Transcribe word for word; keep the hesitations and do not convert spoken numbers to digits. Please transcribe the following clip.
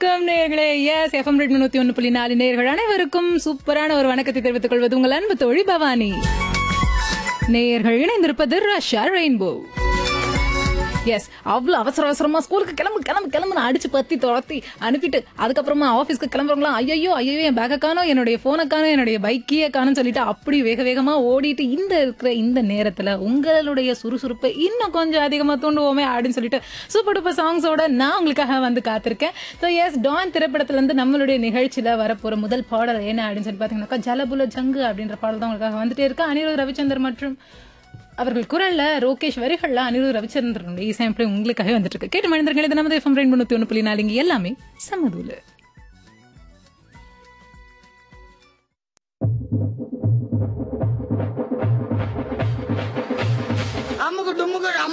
வணக்கம் நேயர்களே. S FM red முன்னூத்தி ஒன்னு புள்ளி நாலு நேயர்கள் அனைவருக்கும் சூப்பரான ஒரு வணக்கத்தை தெரிவித்துக் கொள்வது உங்கள் அன்பு தோழி பவானி. நேயர்கள் இணைந்திருப்பது ரஷ்யா ரெயின்போ. எஸ் அவ்வளவு அவசர அவசரமா ஸ்கூலுக்கு கிளம்பு கிளம்பு கிளம்பு அடிச்சு பத்தி துரத்தி அனுப்பிட்டு அதுக்கப்புறமா ஆஃபீஸ்க்கு கிளம்புறவங்களாம் ஐயோ ஐயோ என் பேக்கை காணோம், என்னுடைய போனை காணோம், என்னுடைய பைக்கையே காணோம் சொல்லிட்டு அப்படி வேக வேகமா ஓடிட்டு இந்த இருக்கிற இந்த நேரத்துல உங்களுடைய சுறுசுறுப்பை இன்னும் கொஞ்சம் அதிகமா தூண்டுவோமே அப்படின்னு சொல்லிட்டு சூப்பர் டூப்பர் சாங்ஸோட நான் உங்களுக்காக வந்து காத்திருக்கேன். ஸோ எஸ் டான் திரைப்படத்துல இருந்து நம்மளுடைய நிகழ்ச்சியில வரப்போற முதல் பாடல் என்ன அப்படின்னு சொல்லி பாத்தீங்கன்னாக்கா ஜலபுல ஜங்கு அப்படின்ற பாடல் தான் உங்களுக்காக வந்துட்டே இருக்கு. அனிருத் ரவிச்சந்தர் மற்றும் அவர்கள் குரல்ல ரோகேஷ் வரிகள்ல அனிருத் ரவிச்சந்திரனுடைய இசையமைப்பு உங்களுக்காக வந்துட்டு இருக்கு. கேட்டு மனிதர்கள் இது நமது எஃப்எம் ரெயின்போ தொண்ணூறு புள்ளி நாலு எல்லாமே சமதூல.